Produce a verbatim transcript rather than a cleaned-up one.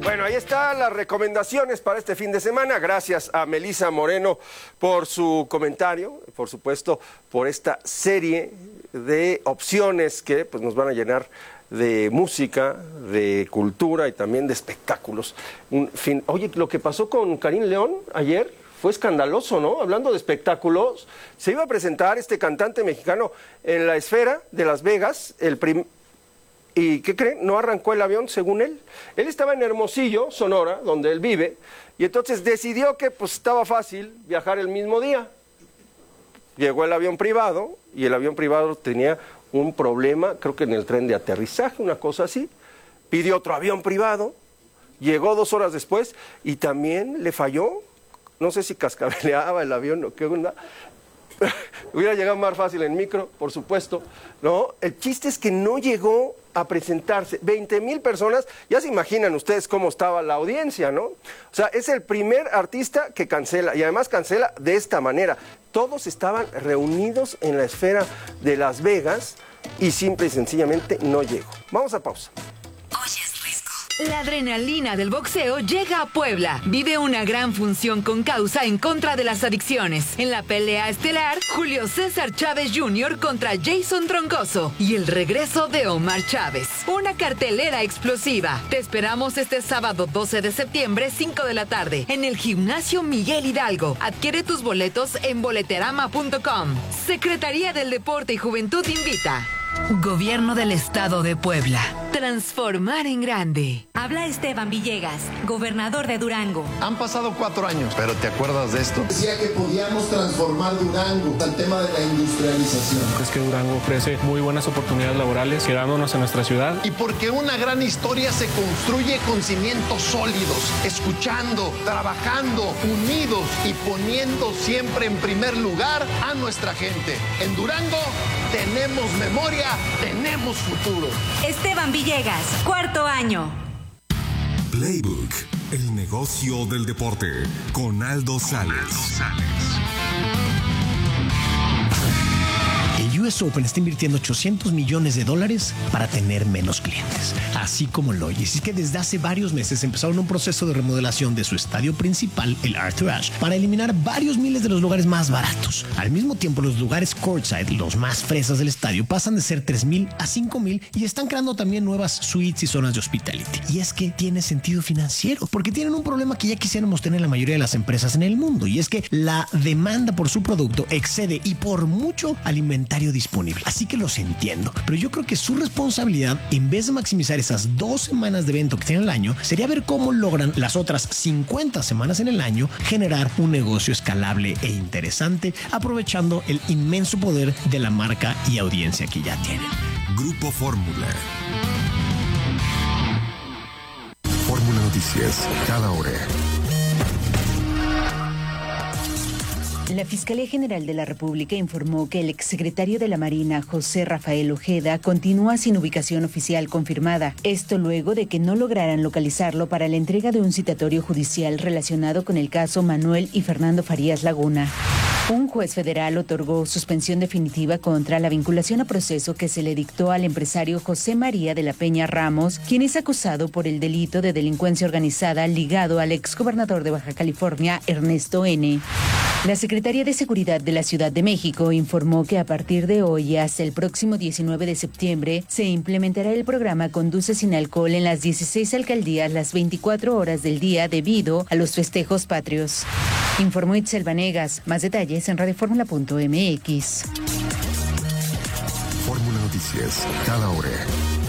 Bueno, ahí están las recomendaciones para este fin de semana. Gracias a Melissa Moreno por su comentario, por supuesto, por esta serie de opciones que pues, nos van a llenar de música, de cultura y también de espectáculos. Un fin... Oye, lo que pasó con Karim León ayer fue escandaloso, ¿no? Hablando de espectáculos, se iba a presentar este cantante mexicano en la Esfera de Las Vegas, el prim... ¿Y qué creen? No arrancó el avión, según él. Él estaba en Hermosillo, Sonora, donde él vive, y entonces decidió que pues estaba fácil viajar el mismo día. Llegó el avión privado, y el avión privado tenía un problema, creo que en el tren de aterrizaje, una cosa así. Pidió otro avión privado, llegó dos horas después, y también le falló. No sé si cascabeleaba el avión o qué onda. Hubiera llegado más fácil en micro, por supuesto, ¿no? El chiste es que no llegó a presentarse. veinte mil personas, ya se imaginan ustedes cómo estaba la audiencia, ¿no? O sea, es el primer artista que cancela, y además cancela de esta manera. Todos estaban reunidos en la Esfera de Las Vegas y simple y sencillamente no llegó. Vamos a pausa. La adrenalina del boxeo llega a Puebla. Vive una gran función con causa en contra de las adicciones. En la pelea estelar, Julio César Chávez junior contra Jason Troncoso y el regreso de Omar Chávez. Una cartelera explosiva. Te esperamos este sábado doce de septiembre, cinco de la tarde, en el Gimnasio Miguel Hidalgo. Adquiere tus boletos en boleterama punto com. Secretaría del Deporte y Juventud invita. Gobierno del Estado de Puebla. Transformar en grande. Habla Esteban Villegas, gobernador de Durango. Han pasado cuatro años, pero ¿te acuerdas de esto? Decía que podíamos transformar Durango al tema de la industrialización. Es que Durango ofrece muy buenas oportunidades laborales, quedándonos en nuestra ciudad. Y porque una gran historia se construye con cimientos sólidos, escuchando, trabajando, unidos y poniendo siempre en primer lugar a nuestra gente. En Durango tenemos memoria, tenemos futuro. Esteban Villegas, cuarto año. Playbook, el negocio del deporte, con Aldo Sales. El U S Open está invirtiendo ochocientos millones de dólares para tener menos clientes, así como lo oyes. Es que desde hace varios meses empezaron un proceso de remodelación de su estadio principal, el Arthur Ashe, para eliminar varios miles de los lugares más baratos. Al mismo tiempo, los lugares courtside, los más fresas del estadio, pasan de ser tres mil a cinco mil y están creando también nuevas suites y zonas de hospitality. Y es que tiene sentido financiero, porque tienen un problema que ya quisiéramos tener la mayoría de las empresas en el mundo, y es que la demanda por su producto excede y por mucho al inventario disponible. Así que los entiendo, pero yo creo que su responsabilidad, en vez de maximizar esas dos semanas de evento que tienen el año, sería ver cómo logran las otras cincuenta semanas en el año generar un negocio escalable e interesante, aprovechando el inmenso poder de la marca y audiencia que ya tienen. Grupo Fórmula. Fórmula Noticias, cada hora. La Fiscalía General de la República informó que el exsecretario de la Marina, José Rafael Ojeda, continúa sin ubicación oficial confirmada. Esto luego de que no lograran localizarlo para la entrega de un citatorio judicial relacionado con el caso Manuel y Fernando Farías Laguna. Un juez federal otorgó suspensión definitiva contra la vinculación a proceso que se le dictó al empresario José María de la Peña Ramos, quien es acusado por el delito de delincuencia organizada ligado al exgobernador de Baja California, Ernesto N. La Secretaría de Seguridad de la Ciudad de México informó que a partir de hoy hasta el próximo diecinueve de septiembre se implementará el programa Conduce sin alcohol en las dieciséis alcaldías las veinticuatro horas del día debido a los festejos patrios. Informó Itzel Vanegas. Más detalles en radio fórmula punto m x. Fórmula Noticias, cada hora.